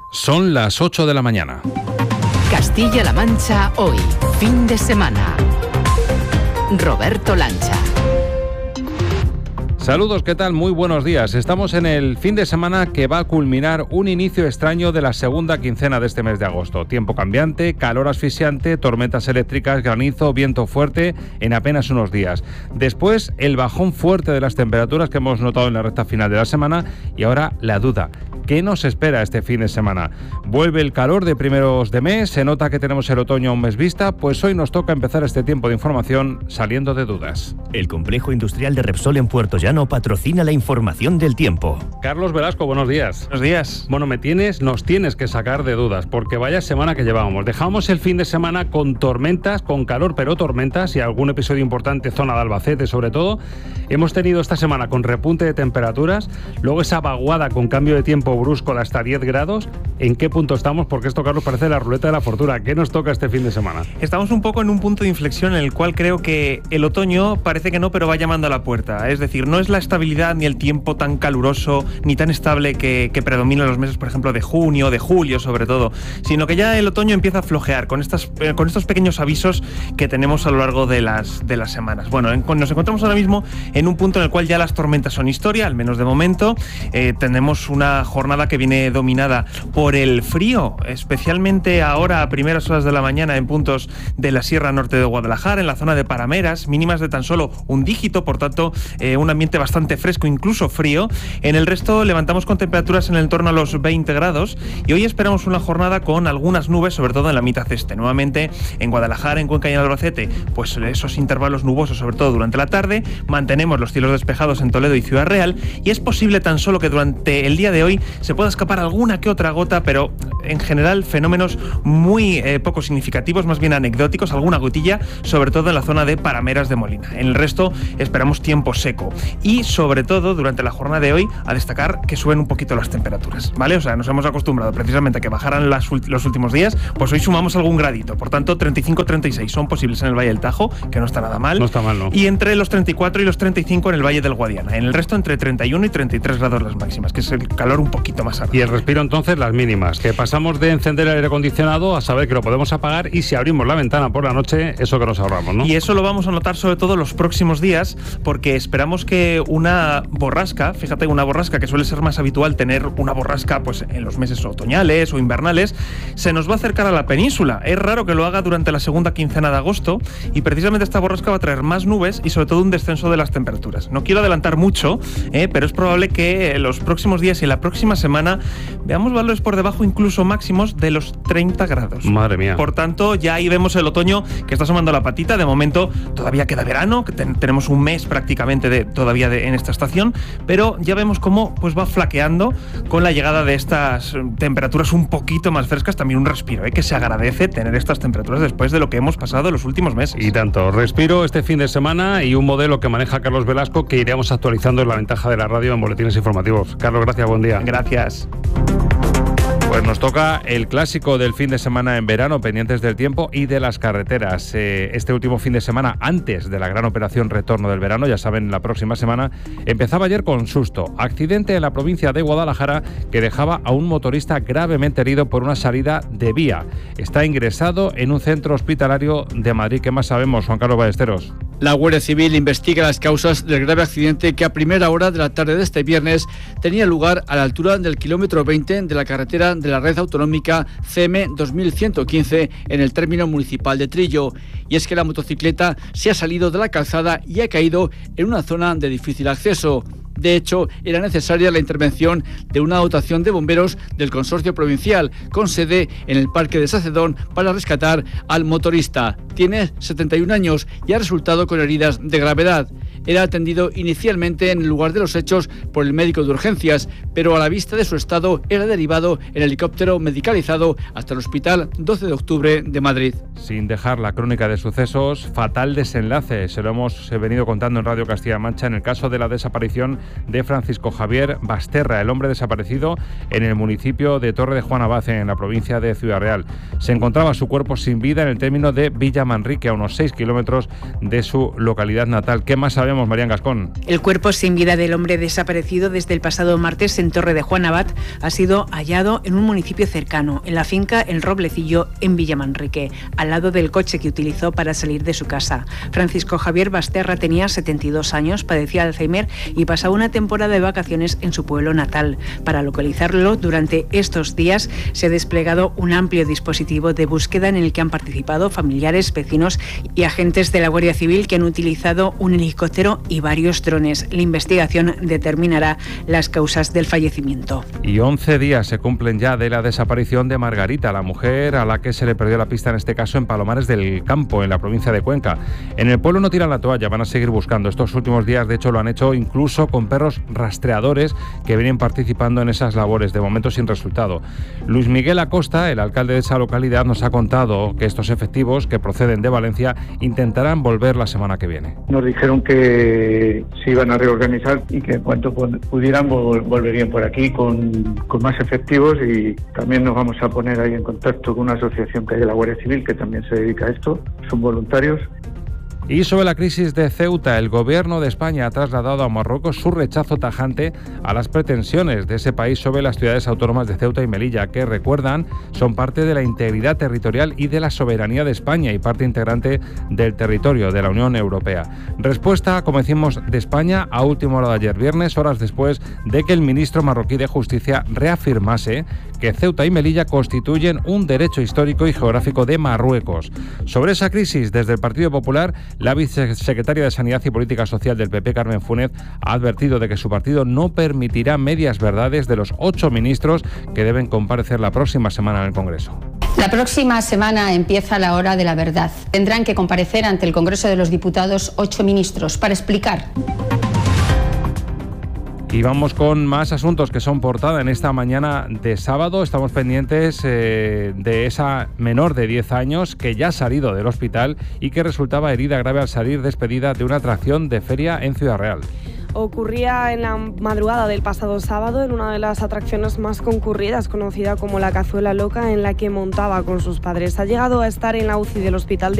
Son las 8 de la mañana. Castilla-La Mancha hoy, fin de semana. Roberto Lancha. Saludos, ¿qué tal? Muy buenos días. Estamos en el fin de semana que va a culminar un inicio extraño de la segunda quincena de este mes de agosto. Tiempo cambiante, calor asfixiante, tormentas eléctricas, granizo, viento fuerte en apenas unos días. Después, el bajón fuerte de las temperaturas que hemos notado en la recta final de la semana y ahora la duda. ¿Qué nos espera este fin de semana? ¿Vuelve el calor de primeros de mes? ¿Se nota que tenemos el otoño a un mes vista? Pues hoy nos toca empezar este tiempo de información saliendo de dudas. El complejo industrial de Repsol en Puerto Llano patrocina la información del tiempo. Carlos Velasco, buenos días. Buenos días. Bueno, nos tienes que sacar de dudas, porque vaya semana que llevábamos. Dejamos el fin de semana con tormentas, con calor, pero tormentas, y algún episodio importante, zona de Albacete sobre todo. Hemos tenido esta semana con repunte de temperaturas, luego esa vaguada con cambio de tiempo brusco de hasta 10 grados. ¿En qué punto estamos? Porque esto, Carlos, parece la ruleta de la fortuna. ¿Qué nos toca este fin de semana? Estamos un poco en un punto de inflexión en el cual creo que el otoño parece que no, pero va llamando a la puerta. Es decir, no es la estabilidad ni el tiempo tan caluroso ni tan estable que predomina en los meses, por ejemplo, de junio, de julio sobre todo, sino que ya el otoño empieza a flojear con estos pequeños avisos que tenemos a lo largo de las semanas. Bueno, nos encontramos ahora mismo en un punto en el cual ya las tormentas son historia, al menos de momento. Tenemos una jornada que viene dominada por el frío, especialmente ahora a primeras horas de la mañana en puntos de la Sierra Norte de Guadalajara, en la zona de Parameras, mínimas de tan solo un dígito, por tanto, un ambiente bastante fresco, incluso frío. En el resto levantamos con temperaturas en el entorno a los 20 grados y hoy esperamos una jornada con algunas nubes, sobre todo en la mitad este. Nuevamente en Guadalajara, en Cuenca y en Albacete, pues esos intervalos nubosos, sobre todo durante la tarde. Mantenemos los cielos despejados en Toledo y Ciudad Real y es posible tan solo que durante el día de hoy se pueda escapar alguna que otra gota, pero en general fenómenos muy poco significativos, más bien anecdóticos, alguna gotilla, sobre todo en la zona de Parameras de Molina. En el resto esperamos tiempo seco y sobre todo durante la jornada de hoy a destacar que suben un poquito las temperaturas, ¿vale? O sea, nos hemos acostumbrado precisamente a que bajaran los últimos días, pues hoy sumamos algún gradito, por tanto 35-36 son posibles en el Valle del Tajo, que no está nada mal. No está mal, ¿no? Y entre los 34 y los 35 en el Valle del Guadiana. En el resto entre 31 y 33 grados las máximas, que es el calor un poquito más alto. Y el respiro entonces las mínimas, que pasamos de encender el aire acondicionado a saber que lo podemos apagar y si abrimos la ventana por la noche, eso que nos ahorramos, ¿no? Y eso lo vamos a notar sobre todo los próximos días, porque esperamos que una borrasca, fíjate, una borrasca que suele ser más habitual tener una borrasca pues en los meses otoñales o invernales, se nos va a acercar a la península. Es raro que lo haga durante la segunda quincena de agosto y precisamente esta borrasca va a traer más nubes y sobre todo un descenso de las temperaturas. No quiero adelantar mucho, pero es probable que en los próximos días y la próxima semana veamos valores por debajo incluso máximos de los 30 grados. Madre mía. Por tanto, ya ahí vemos el otoño que está asomando la patita. De momento todavía queda verano, que tenemos un mes prácticamente todavía en esta estación, pero ya vemos cómo pues va flaqueando con la llegada de estas temperaturas un poquito más frescas. También un respiro, que se agradece tener estas temperaturas después de lo que hemos pasado los últimos meses. Y tanto, respiro este fin de semana y un modelo que maneja Carlos Velasco que iremos actualizando en La Ventaja de la Radio en boletines informativos. Carlos, gracias, buen día. Gracias. Pues nos toca el clásico del fin de semana en verano, pendientes del tiempo y de las carreteras. Este último fin de semana, antes de la gran operación retorno del verano, ya saben, la próxima semana, empezaba ayer con susto. Accidente en la provincia de Guadalajara que dejaba a un motorista gravemente herido por una salida de vía. Está ingresado en un centro hospitalario de Madrid. ¿Qué más sabemos, Juan Carlos Ballesteros? La Guardia Civil investiga las causas del grave accidente que a primera hora de la tarde de este viernes tenía lugar a la altura del kilómetro 20 de la carretera de la red autonómica CM 2115 en el término municipal de Trillo. Y es que la motocicleta se ha salido de la calzada y ha caído en una zona de difícil acceso. De hecho, era necesaria la intervención de una dotación de bomberos del consorcio provincial, con sede en el Parque de Sacedón, para rescatar al motorista. Tiene 71 años y ha resultado con heridas de gravedad. Era atendido inicialmente en el lugar de los hechos por el médico de urgencias, pero a la vista de su estado era derivado en helicóptero medicalizado hasta el Hospital 12 de Octubre de Madrid. Sin dejar la crónica de sucesos, fatal desenlace. Se lo hemos venido contando en Radio Castilla-La Mancha en el caso de la desaparición de Francisco Javier Basterra, el hombre desaparecido en el municipio de Torre de Juan Abad, en la provincia de Ciudad Real. Se encontraba su cuerpo sin vida en el término de Villa Manrique, a unos 6 kilómetros de su localidad natal. ¿Qué más sabemos tenemos, Marian Gascón. El cuerpo sin vida del hombre desaparecido desde el pasado martes en Torre de Juan Abad ha sido hallado en un municipio cercano, en la finca El Roblecillo, en Villamanrique, al lado del coche que utilizó para salir de su casa. Francisco Javier Basterra tenía 72 años, padecía Alzheimer y pasaba una temporada de vacaciones en su pueblo natal. Para localizarlo, durante estos días se ha desplegado un amplio dispositivo de búsqueda en el que han participado familiares, vecinos y agentes de la Guardia Civil que han utilizado un helicóptero y varios drones. La investigación determinará las causas del fallecimiento. Y 11 días se cumplen ya de la desaparición de Margarita, la mujer a la que se le perdió la pista en este caso en Palomares del Campo, en la provincia de Cuenca. En el pueblo no tiran la toalla, van a seguir buscando. Estos últimos días, de hecho, lo han hecho incluso con perros rastreadores que vienen participando en esas labores, de momento sin resultado. Luis Miguel Acosta, el alcalde de esa localidad, nos ha contado que estos efectivos que proceden de Valencia intentarán volver la semana que viene. Nos dijeron que se iban a reorganizar y que en cuanto pudieran volverían por aquí con más efectivos, y también nos vamos a poner ahí en contacto con una asociación que hay de la Guardia Civil que también se dedica a esto, son voluntarios. Y sobre la crisis de Ceuta, el gobierno de España ha trasladado a Marruecos su rechazo tajante a las pretensiones de ese país sobre las ciudades autónomas de Ceuta y Melilla, que, recuerdan, son parte de la integridad territorial y de la soberanía de España y parte integrante del territorio de la Unión Europea. Respuesta, como decimos, de España a última hora de ayer viernes, horas después de que el ministro marroquí de Justicia reafirmase que Ceuta y Melilla constituyen un derecho histórico y geográfico de Marruecos. Sobre esa crisis, desde el Partido Popular, la vicesecretaria de Sanidad y Política Social del PP, Carmen Funes, ha advertido de que su partido no permitirá medias verdades de los 8 ministros que deben comparecer la próxima semana en el Congreso. La próxima semana empieza la hora de la verdad. Tendrán que comparecer ante el Congreso de los Diputados 8 ministros para explicar. Y vamos con más asuntos que son portada en esta mañana de sábado. Estamos pendientes de esa menor de 10 años que ya ha salido del hospital y que resultaba herida grave al salir despedida de una atracción de feria en Ciudad Real. Ocurría en la madrugada del pasado sábado en una de las atracciones más concurridas, conocida como la Cazuela Loca, en la que montaba con sus padres. Ha llegado a estar en la UCI del hospital